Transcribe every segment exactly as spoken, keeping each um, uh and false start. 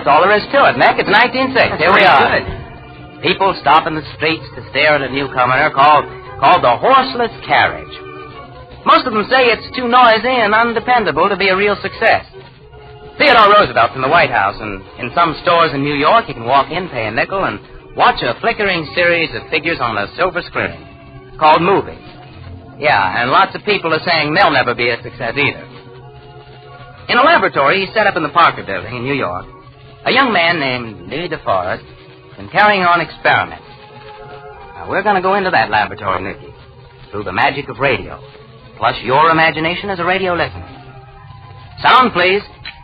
all there is to it, Nick. It's nineteen oh six. Here we are. Good. People stop in the streets to stare at a newcomer called, called the horseless carriage. Most of them say it's too noisy and undependable to be a real success. Theodore Roosevelt from the White House, and in some stores in New York, you can walk in, pay a nickel, and watch a flickering series of figures on a silver screen called movies. Yeah, and lots of people are saying they'll never be a success either. In a laboratory set up in the Parker Building in New York, a young man named Lee DeForest has been carrying on experiments. Now, we're going to go into that laboratory, Nicky, through the magic of radio, plus your imagination as a radio listener. Sound, please.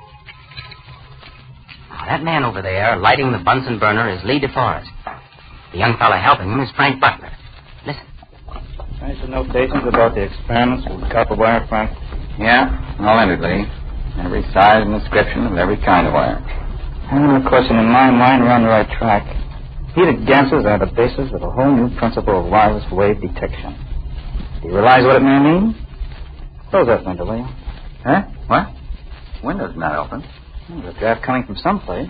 Now, that man over there lighting the Bunsen burner is Lee DeForest. The young fellow helping him is Frank Butler. Listen. Nice notations about the experiments with copper wire, Frank. Yeah, all in it, Lee. Every size and description of every kind of wire. And, of course, in my mind, we're on the right track. Heated gases are the basis of a whole new principle of wireless wave detection. Do you realize what it may mean? Close that window, will you? Huh? What? Window's not open. Well, there's a draft coming from someplace.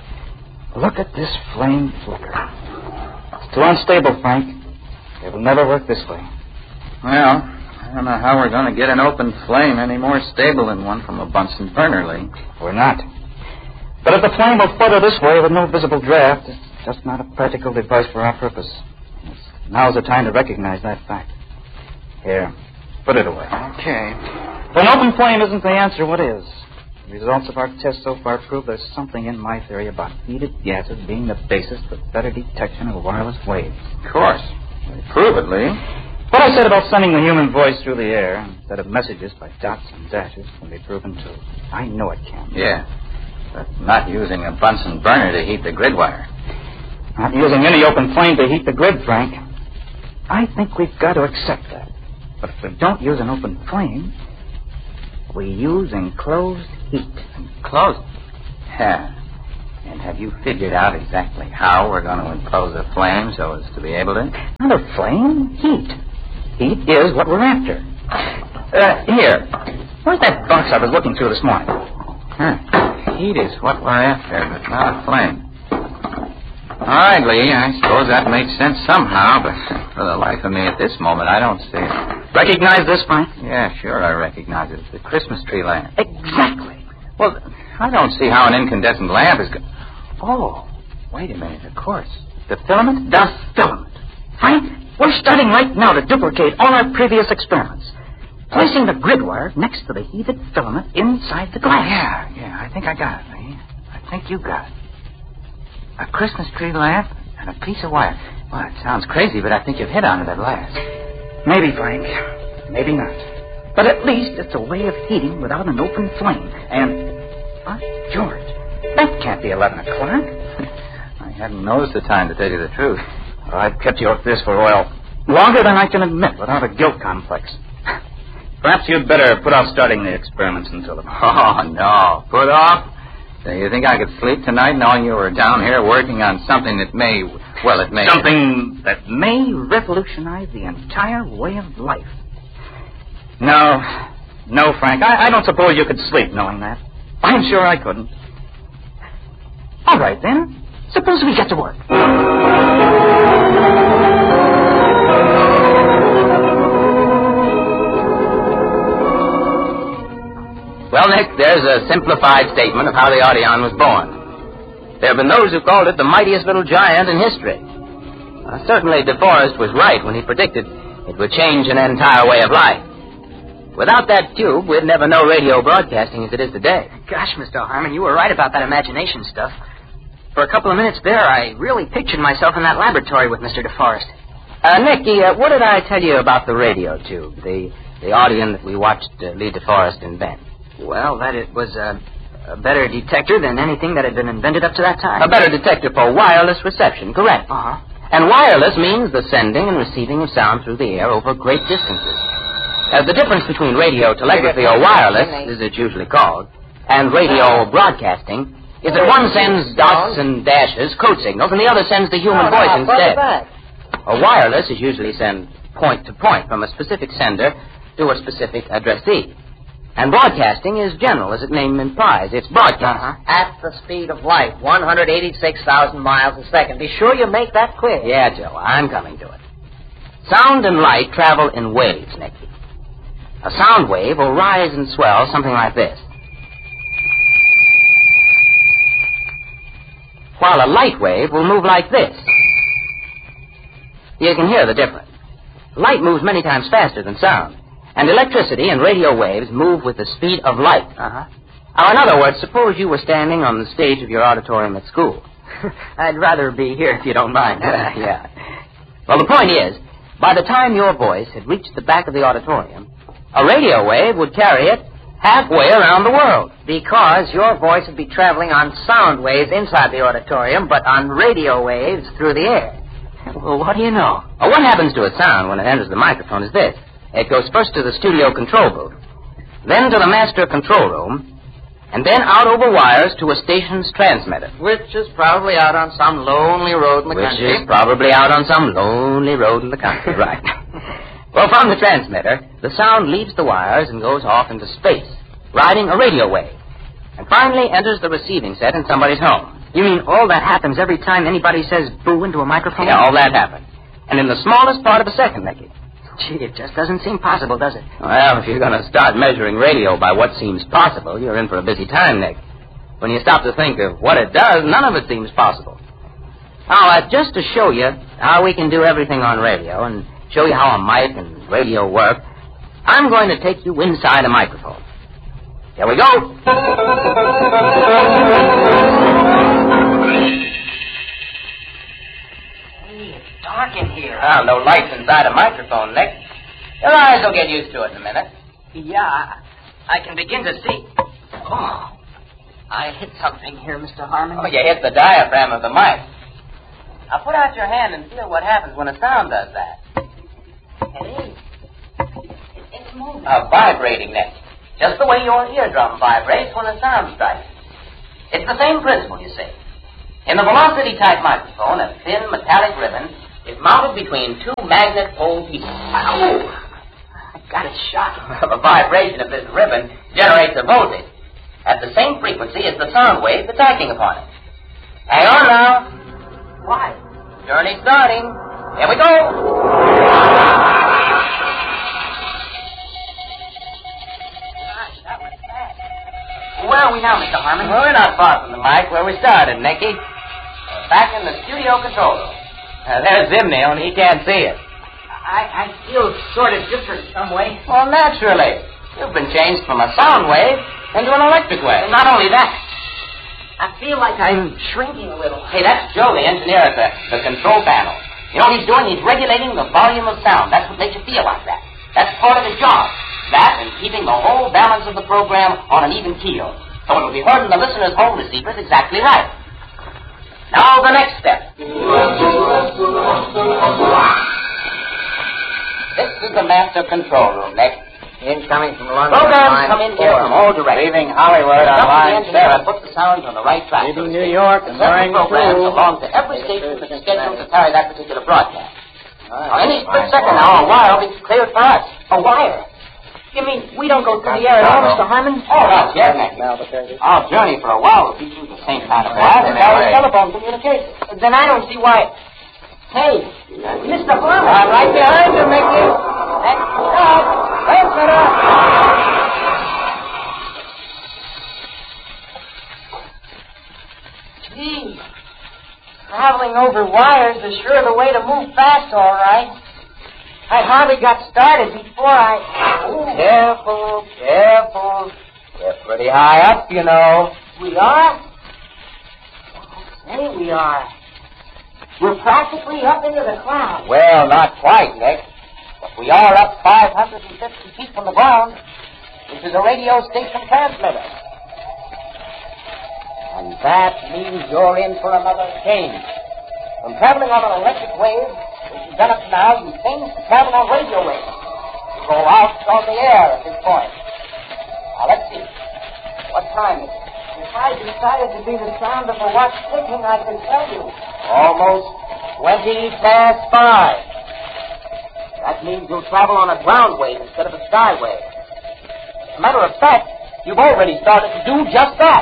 Look at this flame flicker. It's too unstable, Frank. It will never work this way. Well, I don't know how we're going to get an open flame any more stable than one from a Bunsen burner, Lee. We're not. But if the flame will flutter this way with no visible draft, it's just not a practical device for our purpose. Now's the time to recognize that fact. Here, put it away. Okay. If an open flame isn't the answer, what is? The results of our tests so far prove there's something in my theory about heated gases being the basis for better detection of wireless waves. Of course. Prove it, Lee. What I said about sending the human voice through the air instead of messages by dots and dashes can be proven too. I know it can. Yeah, but not using a Bunsen burner to heat the grid wire. Not using any open flame to heat the grid, Frank. I think we've got to accept that. But if we don't use an open flame, we use enclosed heat. Enclosed? Yeah. And have you figured out exactly how we're going to enclose a flame so as to be able to? Not a flame, heat. Heat is what we're after. Uh, here. Where's that box I was looking through this morning? Huh. Heat is what we're after, but not a flame. All right, Lee, I suppose that makes sense somehow, but for the life of me at this moment, I don't see it. Recognize this, Frank? Yeah, sure, I recognize it. It's the Christmas tree lamp. Exactly. Well, I don't see how an incandescent lamp is... Go- oh, wait a minute, of course. The filament? The filament. Frank, we're starting right now to duplicate all our previous experiments. Placing the grid wire next to the heated filament inside the glass. Yeah, yeah, I think I got it, Lee. I think you got it. A Christmas tree lamp and a piece of wire. Well, it sounds crazy, but I think you've hit on it at last. Maybe, Frank. Maybe not. But at least it's a way of heating without an open flame. And, by George, that can't be eleven o'clock. I hadn't noticed the time, to tell you the truth. I've kept you at this for oil longer than I can admit without a guilt complex. Perhaps you'd better put off starting the experiments until the... Oh, no. Put off? Do you think I could sleep tonight knowing you were down here working on something that may... Well, it may... Something that may revolutionize the entire way of life. No. No, Frank. I, I don't suppose you could sleep knowing that. I'm sure I couldn't. All right, then. Suppose we get to work. Well, Nick, there's a simplified statement of how the Audion was born. There have been those who called it the mightiest little giant in history. Uh, certainly, DeForest was right when he predicted it would change an entire way of life. Without that tube, we'd never know radio broadcasting as it is today. Gosh, Mister Harmon, you were right about that imagination stuff. For a couple of minutes there, I really pictured myself in that laboratory with Mister DeForest. Uh, Nicky, uh, what did I tell you about the radio tube, the, the Audion that we watched uh, Lee DeForest invent? Well, that it was a, a better detector than anything that had been invented up to that time. A better detector for wireless reception, correct. Uh-huh. And wireless means the sending and receiving of sound through the air over great distances. Uh, the difference between radio telegraphy, or wireless, as it's usually called, and radio broadcasting is that one sends dots and dashes, code signals, and the other sends the human voice instead. A wireless is usually sent point to point from a specific sender to a specific addressee. And broadcasting is general, as its name implies. It's broadcast. Uh-huh. At the speed of light, one hundred eighty-six thousand miles a second. Be sure you make that clear. Yeah, Joe, I'm coming to it. Sound and light travel in waves, Nicky. A sound wave will rise and swell something like this, while a light wave will move like this. You can hear the difference. Light moves many times faster than sound. And electricity and radio waves move with the speed of light. Uh-huh. Now, in other words, suppose you were standing on the stage of your auditorium at school. I'd rather be here if you don't mind. Yeah. Well, the point is, by the time your voice had reached the back of the auditorium, a radio wave would carry it halfway around the world. Because your voice would be traveling on sound waves inside the auditorium, but on radio waves through the air. Well, what do you know? Well, what happens to a sound when it enters the microphone is this. It goes first to the studio control booth, then to the master control room, and then out over wires to a station's transmitter. Which is probably out on some lonely road in the Which country. is probably out on some lonely road in the country, right. Well, from the transmitter, the sound leaves the wires and goes off into space, riding a radio wave, and finally enters the receiving set in somebody's home. You mean all that happens every time anybody says boo into a microphone? Yeah, all that happens. And in the smallest part of a second, Nicky. Gee, it just doesn't seem possible, does it? Well, if you're going to start measuring radio by what seems possible, you're in for a busy time, Nick. When you stop to think of what it does, none of it seems possible. Now, uh, just to show you how we can do everything on radio and show you how a mic and radio work, I'm going to take you inside a microphone. Here we go. Dark in here. Well, no lights inside a microphone, Nick. Your eyes will get used to it in a minute. Yeah, I, I can begin to see. Oh, I hit something here, Mister Harmon. Oh, you hit the diaphragm of the mic. Now, put out your hand and feel what happens when a sound does that. It is. It, it's moving. A vibrating, Nick. Just the way your eardrum vibrates when a sound strikes. It's the same principle, you see. In the velocity-type microphone, a thin metallic ribbon is mounted between two magnet pole pieces. Ow! I got it shocking. The vibration of this ribbon generates a voltage at the same frequency as the sound wave that's acting upon it. Hang on now. Why? Journey starting. Here we go. Gosh, that was fast. Where are we now, Mister Harmon? Well, we're not far from the mic where we started, Nicky. We're back in the studio control room. Uh, there's Zimney, only he can't see it. I, I feel sort of different some way. Well, naturally. You've been changed from a sound wave into an electric wave. Not only that, I feel like I'm shrinking a little. Hey, that's Joe, the engineer at the, the control panel. You know what he's doing? He's regulating the volume of sound. That's what makes you feel like that. That's part of his job. That and keeping the whole balance of the program on an even keel. So it will be heard in the listener's home receivers exactly right. Now, the next step. This is the master control room, Nick. Incoming from London. Programs come in here from all directions. Leaving Hollywood on line the engineer and put the sounds on the right track. Leaving New York The and certain going programs through. belong to every station that's scheduled to carry that particular broadcast. Now, any split second now, a wire will be cleared for us. A wire? You mean we don't go through the air at all, Mister Harmon? Oh, not yet, Nick. Our journey for a while will be through the same kind of path as our telephone communication. Then I don't see why. Hey, Mister Harmon. I'm right behind you, Mickey. That's up. Thanks, Mister. Gee, traveling over wires is sure the way to move fast, all right. I hardly got started before I... Ooh. Careful, careful. We're pretty high up, you know. We are? Say we are. We're practically up into the clouds. Well, not quite, Nick. But we are up five hundred fifty feet from the ground. This is a radio station transmitter. And that means you're in for another change. From traveling on an electric wave, which you've done up to now, you change to travel on radio waves. You go out on the air at this point. Now, let's see. What time is it? If I decided to be the sound of a watch ticking, I could tell you. Almost twenty past five. That means you'll travel on a ground wave instead of a sky wave. a matter of fact, you've already started to do just that.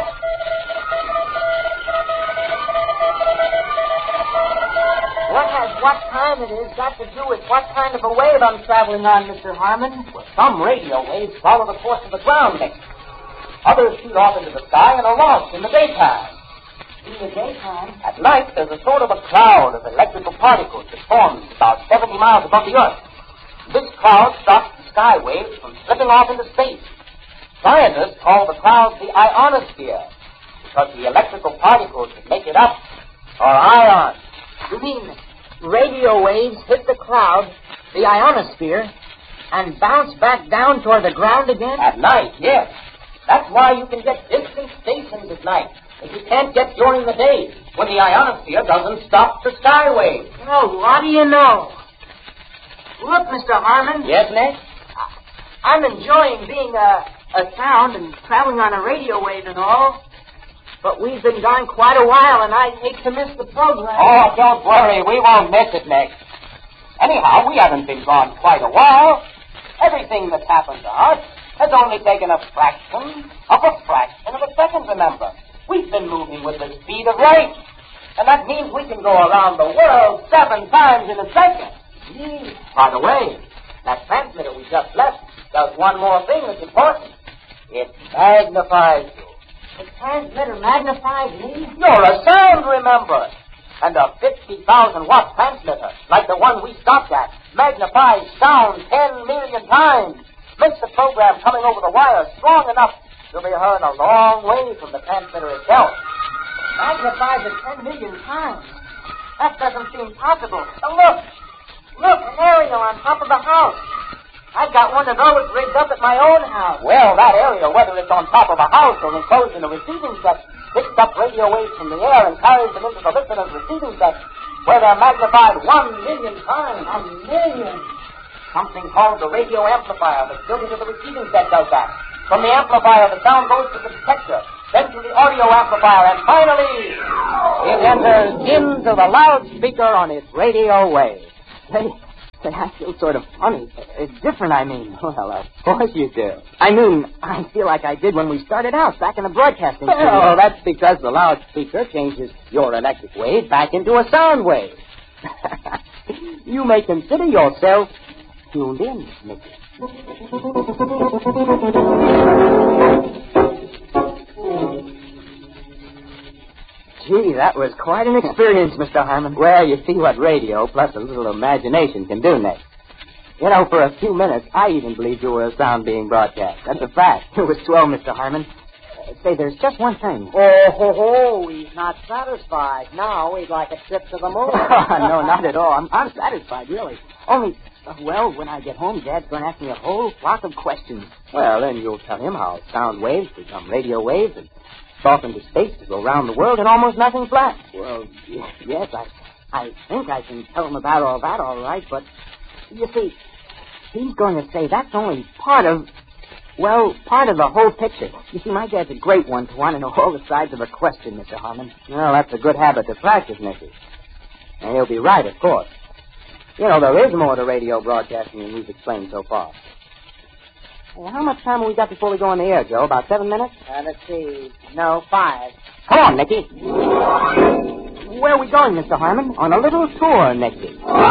What has what time it is got to do with what kind of a wave I'm traveling on, Mister Harmon? Well, some radio waves follow the course of the ground, Nick. Others shoot off into the sky and are lost in the daytime. In the daytime? At night, there's a sort of a cloud of electrical particles that forms about seventy miles above the Earth. This cloud stops the sky waves from slipping off into space. Scientists call the cloud the ionosphere because the electrical particles that make it up are ions. You mean radio waves hit the cloud, the ionosphere, and bounce back down toward the ground again? At night, yes. That's why you can get distant stations at night that you can't get during the day when the ionosphere doesn't stop the sky waves. Oh, what do you know? Look, Mister Harmon. Yes, Nick? I'm enjoying being a, a sound and traveling on a radio wave and all. But we've been gone quite a while, and I'd hate to miss the program. Oh, don't worry. We won't miss it, Nick. Anyhow, we haven't been gone quite a while. Everything that's happened to us has only taken a fraction of a fraction of a second, remember. We've been moving with the speed of light. And that means we can go around the world seven times in a second. Gee. By the way, that transmitter we just left does one more thing that's important. It magnifies you. The transmitter magnifies me? You're a sound, remember. And a fifty thousand watt transmitter, like the one we stopped at, magnifies sound ten million times. Makes the program coming over the wire strong enough to be heard a long way from the transmitter itself. Magnifies it ten million times? That doesn't seem possible. Oh, look! Look, an aerial on top of the house. I've got one of those rigged up at my own house. Well, that aerial, whether it's on top of a house or enclosed in a receiving set, picks up radio waves from the air and carries them into the listener's receiving set, where they're magnified one million times. A million? Something called the radio amplifier that's built into the receiving set does that. From the amplifier, the sound goes to the detector, then to the audio amplifier, and finally, it enters into the loudspeaker on its radio wave. Hey, say, I feel sort of funny. It's different, I mean. Well, of course you do. I mean, I feel like I did when we started out, back in the broadcasting studio. Well, that's because the loudspeaker changes your electric wave back into a sound wave. You may consider yourself tuned in, Mickey. Gee, that was quite an experience, Mister Harmon. Well, you see what radio plus a little imagination can do, Nick. You know, for a few minutes, I even believed you were a sound being broadcast. That's a fact. It was swell, Mister Harmon. Uh, say, there's just one thing. Oh, ho, ho, he's not satisfied. Now he'd like a trip to the moon. No, not at all. I'm, I'm satisfied, really. Only, uh, well, when I get home, Dad's going to ask me a whole flock of questions. Well, then you'll tell him how sound waves become radio waves and off into space to go around the world and almost nothing flat. Well, yes, I I think I can tell him about all that all right, but you see, he's going to say that's only part of, well, part of the whole picture. You see, my dad's a great one to want to know all the sides of a question, Mister Harmon. Well, that's a good habit to practice, Nicky. And he'll be right, of course. You know, there is more to radio broadcasting than we've explained so far. Well, how much time have we got before we go on the air, Joe? About seven minutes? Uh, let's see. No, five. Come on, Nicky. Where are we going, Mister Harmon? On a little tour, Nicky.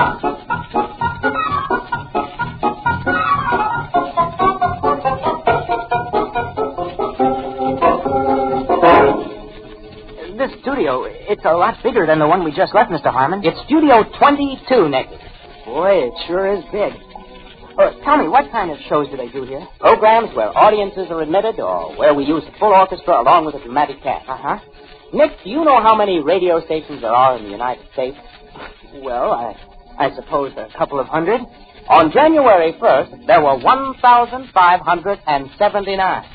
This studio, it's a lot bigger than the one we just left, Mister Harmon. It's Studio twenty-two, Nicky. Boy, it sure is big. Uh, tell me, what kind of shows do they do here? Programs where audiences are admitted or where we use a full orchestra along with a dramatic cast. Uh-huh. Nick, do you know how many radio stations there are in the United States? Well, I I suppose a couple of hundred. On January first, there were one thousand five hundred seventy-nine.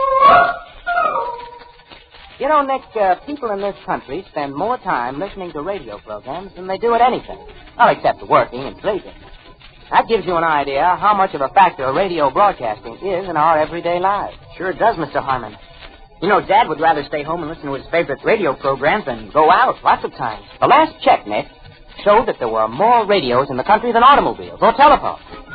You know, Nick, uh, people in this country spend more time listening to radio programs than they do at anything. Well, except working and sleeping. That gives you an idea how much of a factor radio broadcasting is in our everyday lives. Sure does, Mister Harmon. You know, Dad would rather stay home and listen to his favorite radio programs than go out lots of times. The last check, Nick, showed that there were more radios in the country than automobiles or telephones.